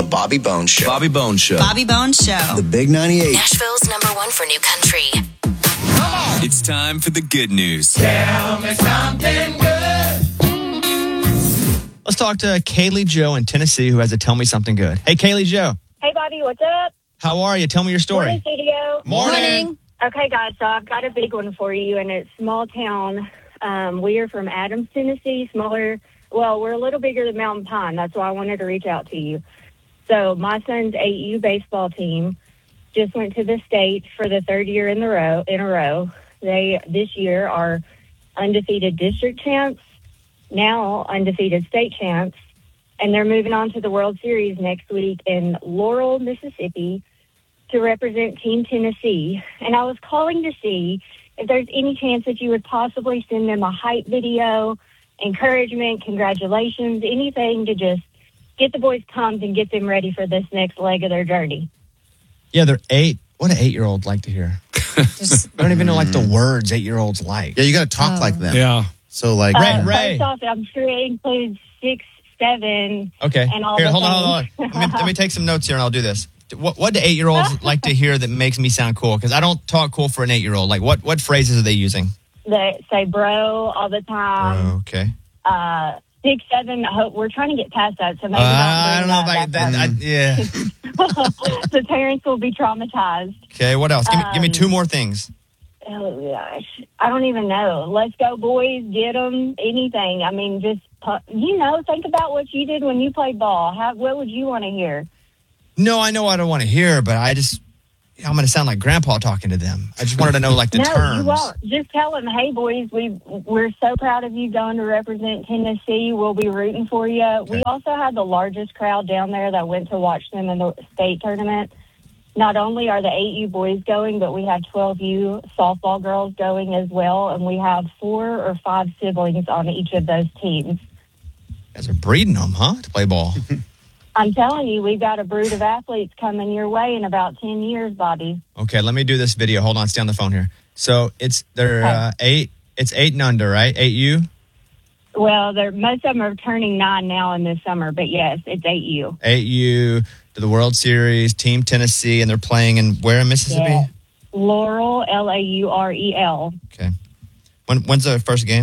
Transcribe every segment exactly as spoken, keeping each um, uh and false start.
Bobby Bones Show. Bobby Bones Show. Bobby Bones Show. The Big ninety-eight. Nashville's number one for new country. It's time for the good news. Tell me something good. Let's talk to Kaylee Joe in Tennessee, who has a Tell Me Something Good. Hey, Kaylee Joe. Hey, Bobby, what's up? How are you? Tell me your story. Morning, studio. Morning. Okay, guys, so I've got a big one for you, and it's small town. Um, we are from Adams, Tennessee, smaller. Well, we're a little bigger than Mountain Pine. That's why I wanted to reach out to you. So my son's A U baseball team just went to the state for the third year in the row in a row. They this year are undefeated district champs, now undefeated state champs, and they're moving on to the World Series next week in Laurel, Mississippi, to represent Team Tennessee. And I was calling to see if there's any chance that you would possibly send them a hype video, encouragement, congratulations, anything to just get the boys pumped and get them ready for this next leg of their journey. Yeah, they're eight. What an eight-year-old like to hear. Just, I don't even know like the words eight-year-olds like. Yeah, you got to talk Oh. like them. Yeah. So like, Ray, Uh, Ray. First off, I'm sure it includes six, seven, Okay. and all Here, the hold on, things. hold on. Let me, let me take some notes here, and I'll do this. What, what do eight-year-olds like to hear that makes me sound cool? Because I don't talk cool for an eight-year-old. Like, what, what phrases are they using? They say bro all the time. Oh, okay. Uh, six, seven, I hope we're trying to get past that, so maybe Uh, I don't know don't if I, bring that, that I, yeah. that the parents will be traumatized. Okay, what else? Give me, give me Um, two more things. Oh, gosh. I don't even know. Let's go, boys. Get them. Anything. I mean, just, pu- you know, think about what you did when you played ball. How, what would you want to hear? No, I know I don't want to hear, but I just, I'm going to sound like Grandpa talking to them. I just wanted to know, like, the no, terms. you won't. Just tell them, hey, boys, we, we're so proud of you going to represent Tennessee. We'll be rooting for you. Okay. We also had the largest crowd down there that went to watch them in the state tournament. Not only are the eight U boys going, but we have twelve U softball girls going as well, and we have four or five siblings on each of those teams. You guys are breeding them, huh, to play ball? I'm telling you, we've got a brood of athletes coming your way in about ten years, Bobby. Okay, let me do this video. Hold on, stay on the phone here. So it's they're uh, eight. It's eight and under, right? Eight U. Well, they're, most of them are turning nine now in this summer, but yes, it's eight U. Eight U to the World Series, Team Tennessee, and they're playing in where in Mississippi? Yeah. Laurel, L A U R E L. Okay. When when's the first game?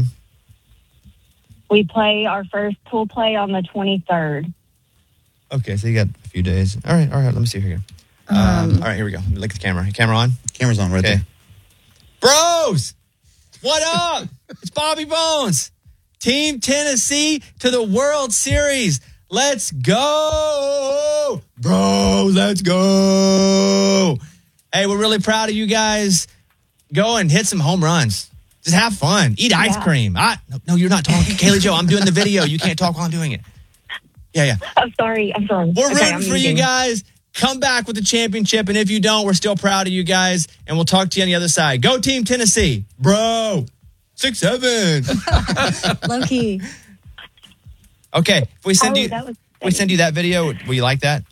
We play our first pool play on the twenty-third. Okay, so you got a few days. All right, all right. Let me see here. Um, all right, here we go. Let me look at the camera. Camera on. camera's on right Okay. there. Bros, what up? It's Bobby Bones. Team Tennessee to the World Series. Let's go. Bros, let's go. Hey, we're really proud of you guys. Go and hit some home runs. Just have fun. Eat ice Yeah. cream. I, no, no, you're not talking. Kaylee Joe, I'm doing the video. You can't talk while I'm doing it. Yeah, yeah. I'm sorry. I'm sorry. We're Okay, rooting I'm for you muting. guys. Come back with the championship. And if you don't, we're still proud of you guys. And we'll talk to you on the other side. Go Team Tennessee. Bro. Six, seven. Low key. Okay. If we send Oh, you, that was if we send you that video, will you like that?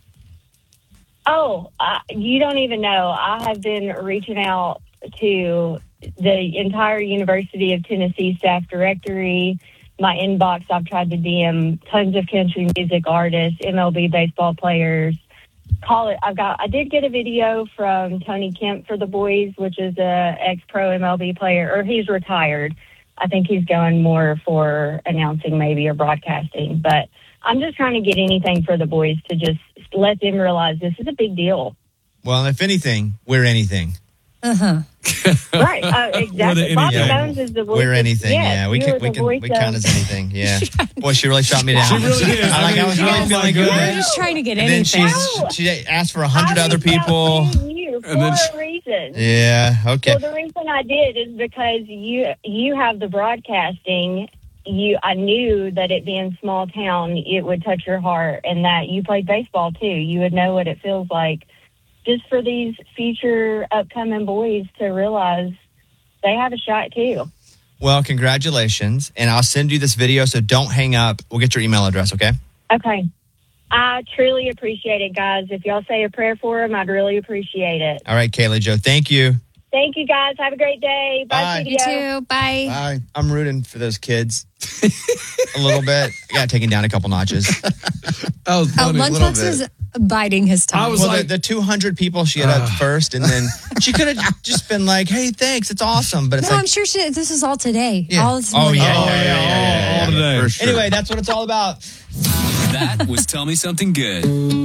Oh, uh, you don't even know. I have been reaching out to the entire University of Tennessee staff directory. My inbox, I've tried to D M tons of country music artists, M L B baseball players. Call it. I've got. I did get a video from Tony Kemp for the boys, which is a ex-pro M L B player, or he's retired. I think he's going more for announcing maybe or broadcasting. But I'm just trying to get anything for the boys to just let them realize this is a big deal. Well, if anything, we're anything. Uh-huh. Right. Uh, exactly. Bobby anything. Bones is the voice. We're of- anything. yes, Yeah, we you can are we the can voice we count of- as anything. Yeah. Boy, she really shot me down. She really is. I like. I was really Yes. feeling We're We're good. just trying to get And then anything. she's, she asked for a hundred I other reached out people. to you for And then a reason. Yeah. Okay. Well, the reason I did is because you you have the broadcasting. You, I knew that it being small town, it would touch your heart, and that you played baseball too. You would know what it feels like, just for these future upcoming boys to realize they have a shot too. Well, congratulations, and I'll send you this video. So don't hang up. We'll get your email address. Okay. Okay. I truly appreciate it, guys. If y'all say a prayer for them, I'd really appreciate it. All right, Kaylee Joe. Thank you. Thank you, guys. Have a great day. Bye, Bye. You studio. too. Bye. Bye. I'm rooting for those kids a little bit. Yeah, taking down a couple notches. That was Uh, funny. Lunchbox is biting his tongue. I was Well, like, the, the two hundred people she had up first, and then she could have just been like, "Hey, thanks, it's awesome." But it's no, like, I'm sure she, this is all today. Yeah. All this Oh, morning. yeah, oh, yeah, yeah, all, all today. For sure. anyway, that's what it's all about. That was Tell Me Something Good.